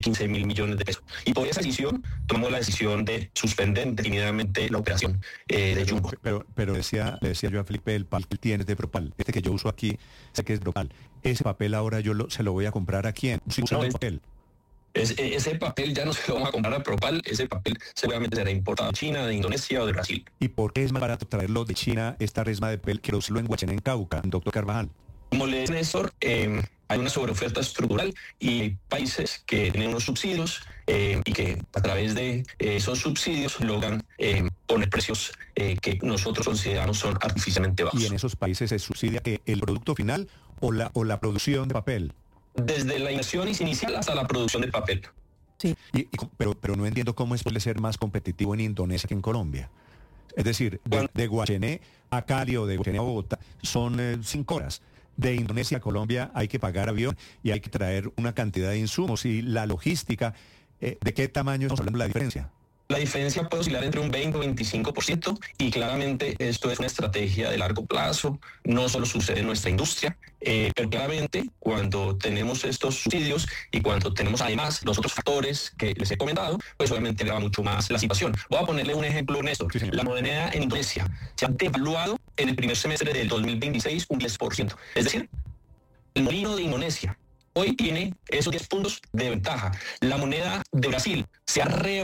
15.000 millones de pesos. Y por esa decisión tomamos la decisión de suspender indefinidamente la operación de Jumbo. Pero le decía yo a Felipe, el papel que tienes de Propal, este que yo uso aquí, sé que es Propal. Ese papel ahora se lo voy a comprar ¿a quién? Si usa el papel. Ese papel ya no se lo vamos a comprar a Propal, ese papel seguramente será importado de China, de Indonesia o de Brasil. ¿Y por qué es más barato traerlo de China, esta resma de papel, que producirlo en Guachené, en Cauca, doctor Carvajal? Como le dice Néstor, hay una sobreoferta estructural y hay países que tienen unos subsidios y que a través de esos subsidios logran poner precios que nosotros consideramos son artificialmente bajos. ¿Y en esos países se subsidia el producto final o la producción de papel? Desde la inversión inicial hasta la producción de papel. Sí. Pero no entiendo cómo es posible ser más competitivo en Indonesia que en Colombia. Es decir, de Guachené a Cali o de Guachené a Bogotá son 5 horas. De Indonesia a Colombia hay que pagar avión y hay que traer una cantidad de insumos y la logística. ¿De qué tamaño estamos hablando de la diferencia? La diferencia puede oscilar entre un 20 o 25% y claramente esto es una estrategia de largo plazo, no solo sucede en nuestra industria, pero claramente cuando tenemos estos subsidios y cuando tenemos además los otros factores que les he comentado, pues obviamente grava mucho más la situación. Voy a ponerle un ejemplo, Néstor. Sí, la moneda en Indonesia se ha devaluado en el primer semestre del 2026 un 10%. Es decir, el molino de Indonesia hoy tiene esos 10 puntos de ventaja. La moneda de Brasil se ha